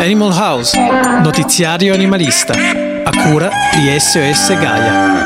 Animal House, notiziario animalista, a cura di SOS Gaia.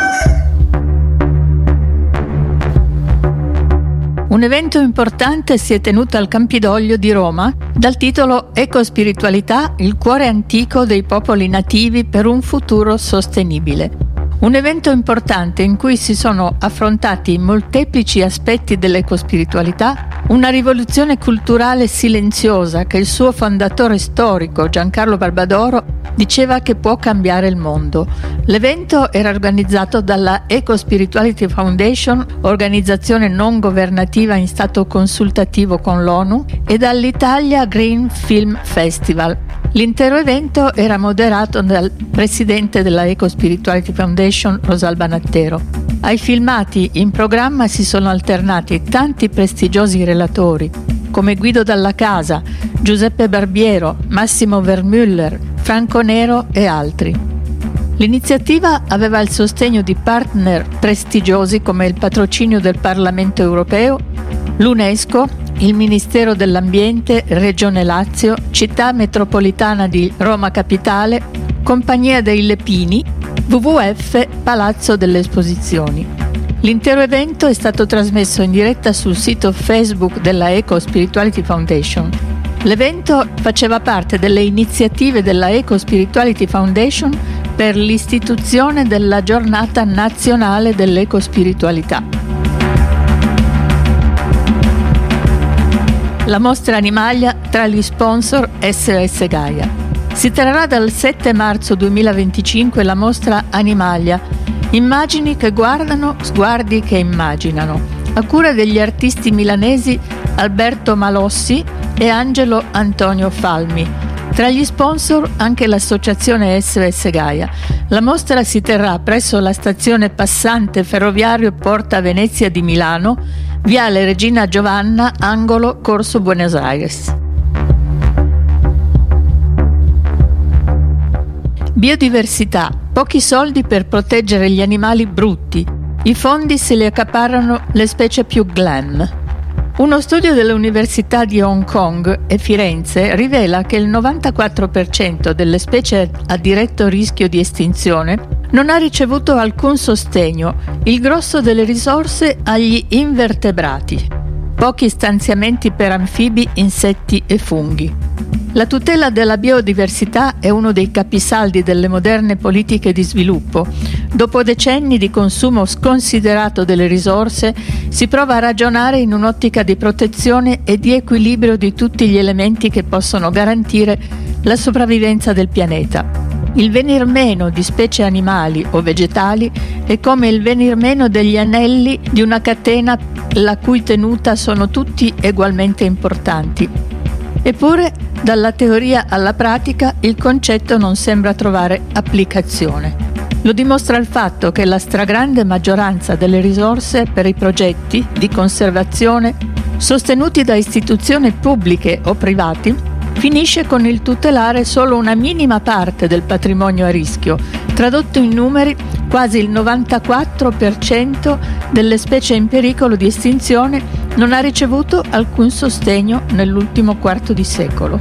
Un evento importante si è tenuto al Campidoglio di Roma dal titolo Ecospiritualità, il cuore antico dei popoli nativi per un futuro sostenibile. Un evento importante in cui si sono affrontati molteplici aspetti dell'ecospiritualità, una rivoluzione culturale silenziosa che il suo fondatore storico Giancarlo Barbadoro diceva che può cambiare il mondo. L'evento era organizzato dalla Ecospirituality Foundation, organizzazione non governativa in stato consultativo con l'ONU, e dall'Italia Green Film Festival. L'intero evento era moderato dal presidente della Ecospirituality Foundation, Rosalba Nattero. Ai filmati in programma si sono alternati tanti prestigiosi relatori, come Guido Dalla Casa, Giuseppe Barbiero, Massimo Vermüller, Franco Nero e altri. L'iniziativa aveva il sostegno di partner prestigiosi come il patrocinio del Parlamento europeo, l'UNESCO, il Ministero dell'Ambiente, Regione Lazio, Città Metropolitana di Roma Capitale, Compagnia dei Lepini, WWF, Palazzo delle Esposizioni. L'intero evento è stato trasmesso in diretta sul sito Facebook della Ecospirituality Foundation. L'evento faceva parte delle iniziative della Ecospirituality Foundation per l'istituzione della Giornata Nazionale dell'Ecospiritualità. La mostra Animalia tra gli sponsor SOS Gaia. Si terrà dal 7 marzo 2025 la mostra Animalia, immagini che guardano, sguardi che immaginano, a cura degli artisti milanesi Alberto Malossi e Angelo Antonio Falmi. Tra gli sponsor anche l'associazione SOS Gaia. La mostra si terrà presso la stazione passante ferroviario Porta Venezia di Milano, Viale Regina Giovanna, angolo Corso Buenos Aires. Biodiversità. Pochi soldi per proteggere gli animali brutti. I fondi se li accaparrano le specie più glam. Uno studio dell'Università di Hong Kong e Firenze rivela che il 94% delle specie a diretto rischio di estinzione non ha ricevuto alcun sostegno, il grosso delle risorse agli invertebrati. Pochi stanziamenti per anfibi, insetti e funghi. La tutela della biodiversità è uno dei capisaldi delle moderne politiche di sviluppo. Dopo decenni di consumo sconsiderato delle risorse, si prova a ragionare in un'ottica di protezione e di equilibrio di tutti gli elementi che possono garantire la sopravvivenza del pianeta. Il venir meno di specie animali o vegetali è come il venir meno degli anelli di una catena la cui tenuta sono tutti ugualmente importanti. Eppure, dalla teoria alla pratica, il concetto non sembra trovare applicazione. Lo dimostra il fatto che la stragrande maggioranza delle risorse per i progetti di conservazione sostenuti da istituzioni pubbliche o privati finisce con il tutelare solo una minima parte del patrimonio a rischio. Tradotto in numeri, quasi il 94% delle specie in pericolo di estinzione non ha ricevuto alcun sostegno nell'ultimo quarto di secolo.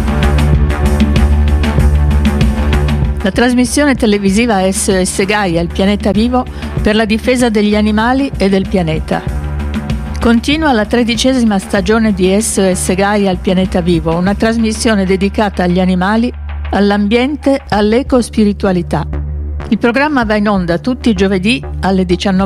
La trasmissione televisiva SOS Gaia, il pianeta vivo, per la difesa degli animali e del pianeta. Continua la 13ª stagione di SOS Gaia, il pianeta vivo, una trasmissione dedicata agli animali, all'ambiente, all'ecospiritualità. Il programma va in onda tutti i giovedì alle 19:30